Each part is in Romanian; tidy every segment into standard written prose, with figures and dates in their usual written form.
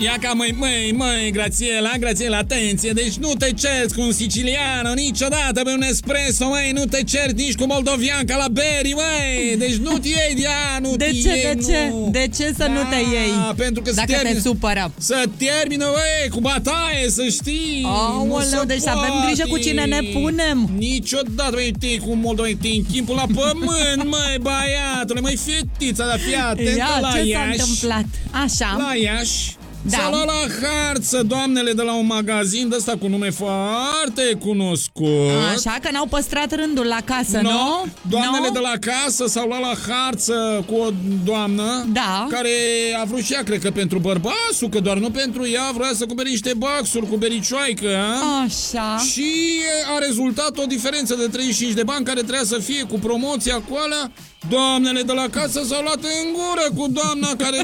Ia ca măi, Grațiela, atenție, deci nu te cerți cu un siciliano niciodată pe un espresso, măi, nu te cerți nici cu moldovian ca la Berry, măi, deci nu te iei, De ce să nu te iei? Pentru că dacă te supără. Să termină, măi, cu bătaie, să știi. Aoleu, deci avem grijă cu cine ne punem. Niciodată, măi, te cu moldovian, te în timpul la pământ, măi, băiatule, măi, fetița, dar fii atentă la ce Iași. s-a întâmplat? Așa. La Iași. Da. S-a luat la harță doamnele de la un magazin de ăsta cu nume foarte cunoscut. Așa că n-au păstrat rândul la casă, nu? Doamnele de la casă s-au luat la harță cu o doamnă care a vrut și ea, cred că pentru bărbasul, că doar nu pentru ea, vrea să cumpere niște baxuri cu bericioaică. Așa. Și a rezultat o diferență de 35 de bani care trebuia să fie cu promoția cu alea. Doamnele de la casă s-au luat în gură cu doamna care...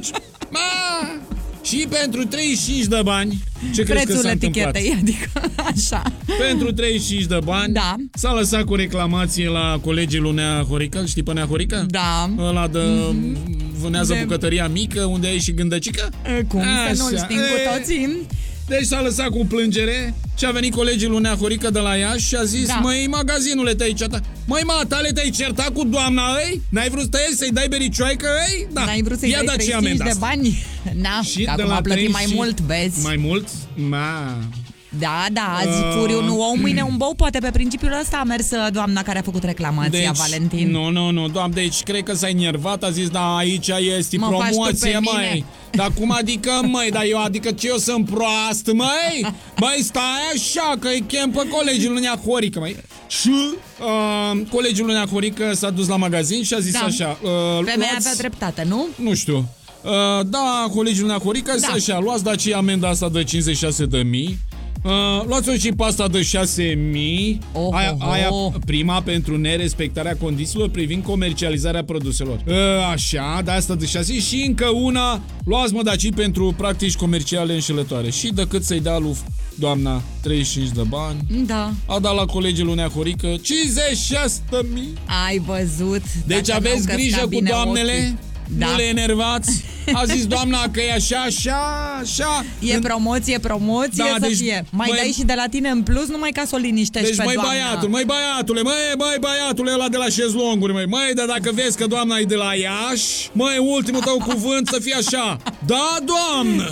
Și pentru 35 de bani, ce crezi că s-a întâmplat? Adică așa. Pentru 35 de bani s-a lăsat cu reclamație la colegii lui Nea Horică. Știi pe Nea Horică? Da. Ăla de vânează bucătăria mică, unde ai și gândăcică? Cum să nu-l știm cu toții? Deci s-a lăsat cu plângere și a venit colegii lui Nea Horică de la Iași și a zis: măi, magazinule, te-ai certat. Măi, matale, te-ai certat cu doamna ei? N-ai vrut să-i dai bericioaică ei? Da. N-ai vrut să-i dai 35 de bani? Na, și că acum a plătit mai mult, vezi? Mai mult? Da, azi furiu un ou, mâine un bou. Poate pe principiul ăsta a mers doamna care a făcut reclamația, Valentin. Nu, doamne, deci cred că s-a enervat, a zis, da, aici este promoție, măi. Dar cum adică, măi, adică ce, eu sunt proastă, măi? Băi, stai așa, că îi chem pe colegii lui Nea Horică, măi. Și colegii lui Nea Horică s-a dus la magazin și a zis așa: femeia avea dreptate, nu? Nu știu. Colegii lui Nea Horică așa, luați daci amenda asta de 56.000. Luați-o și pe asta de 6.000. Aia prima pentru nerespectarea condițiilor privind comercializarea produselor. Așa, de asta de 6 și încă una. Luați-mă daci pentru practici comerciale înșelătoare. Și decât să-i dea lui doamna 35 de bani, a dat la colegii lui Nea Horică 56.000. Ai văzut? Deci aveți grijă cu doamnele. Nu le enervați. A zis doamna că e așa. E promoție să fie. Mai dai și de la tine în plus, numai ca să o liniștești pe doamna. Măi băiatule ăla de la șezlonguri, măi, dar dacă vezi că doamna e de la Iași, măi, ultimul tău cuvânt să fie așa: da, doamnă.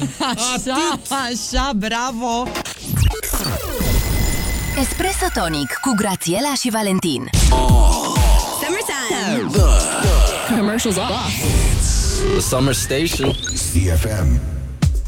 Așa, bravo. Espresso Tonic cu Grațiela și Valentin. Summertime. Commercials off. The Summer Station. CFM.